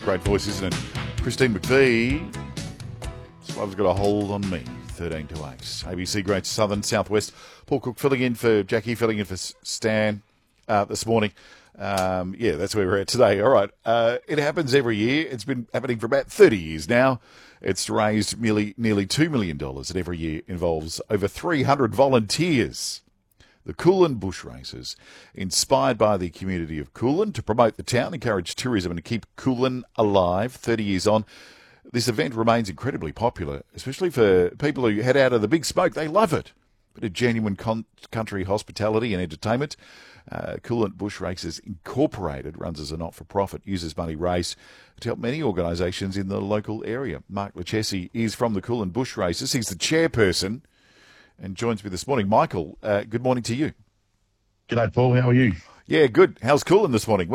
Great voice, isn't it? Christine McVie. This love's got a hold on me. 13 to 8. ABC Great Southern Southwest. Paul Cook filling in for Jackie, filling in for Stan this morning. That's where we're at today. All right. It happens every year. It's been happening for about 30 years now. It's raised nearly $2 million, and every year involves over 300 volunteers. The Coolin Bush Races, inspired by the community of Coolin to promote the town, encourage tourism and to keep Coolin alive 30 years on. This event remains incredibly popular, especially for people who head out of the big smoke. They love it. Bit of genuine country hospitality and entertainment. Coolin Bush Races Incorporated runs as a not-for-profit, uses money raised to help many organisations in the local area. Mark Lachesi is from the Coolin Bush Races. He's the chairperson and joins me this morning. Michael, good morning to you. G'day, Paul. How are you? Yeah, good. How's Coolin this morning?